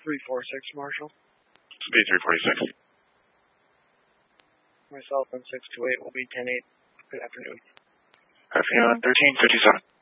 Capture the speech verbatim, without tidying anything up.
three four six, Marshall. B three forty-six. Myself and six two eight will be ten eight. Good afternoon. Afternoon, thirteen fifty-seven.